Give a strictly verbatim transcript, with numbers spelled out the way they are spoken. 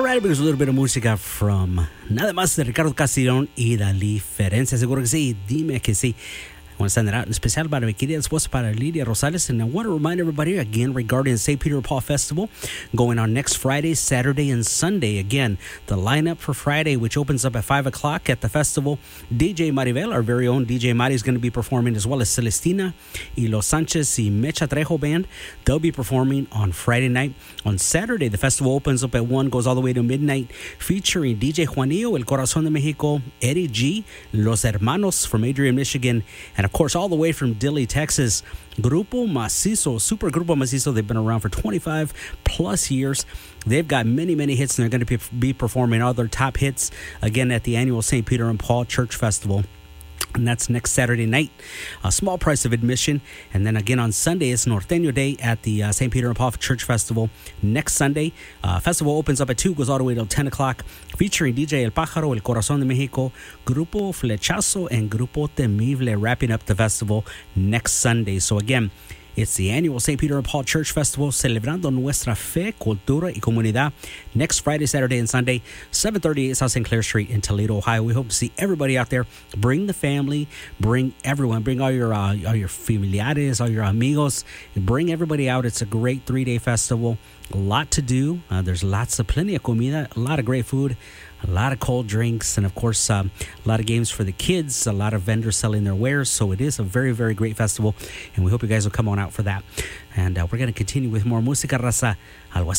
right, because a little bit of música from nada más de Ricardo Castellón y La Diferencia. Seguro que sí, dime que sí. I want to send that out in special para mi querida esposa, para Lidia Rosales. And I want to remind everybody again regarding the Saint Peter and Paul Festival going on next Friday, Saturday, and Sunday. Again, the lineup for Friday, which opens up at five o'clock at the festival. D J Maribel, our very own D J Mari, is going to be performing, as well as Celestina y Los Sanchez y Mecha Trejo Band. They'll be performing on Friday night. On Saturday, the festival opens up at one, goes all the way to midnight, featuring D J Juanillo, El Corazón de Mexico, Eddie G, Los Hermanos from Adrian, Michigan, and of course, all the way from Dilley, Texas, Grupo Macizo, Super Grupo Macizo. They've been around for twenty-five plus years. They've got many, many hits, and they're going to be performing all their top hits again at the annual Saint Peter and Paul Church Festival. And that's next Saturday night. A small price of admission. And then again on Sunday, it's Norteño Day at the uh, Saint Peter and Paul Church Festival. Next Sunday, uh, festival opens up at two, goes all the way till ten o'clock, featuring D J El Pájaro, El Corazón de Mexico, Grupo Flechazo, and Grupo Temible, wrapping up the festival next Sunday. So again, it's the annual Saint Peter and Paul Church Festival, celebrando nuestra fe, cultura y comunidad. Next Friday, Saturday, and Sunday, seven thirty-eight South Saint Clair Street in Toledo, Ohio. We hope to see everybody out there. Bring the family, bring everyone, bring all your uh, all your familiares, all your amigos. Bring everybody out. It's a great three-day festival. A lot to do. Uh, there's lots of plenty of comida, a lot of great food, a lot of cold drinks, and of course, um, a lot of games for the kids, a lot of vendors selling their wares. So it is a very, very great festival, and we hope you guys will come on out for that. And uh, we're going to continue with more Música Raza. Algo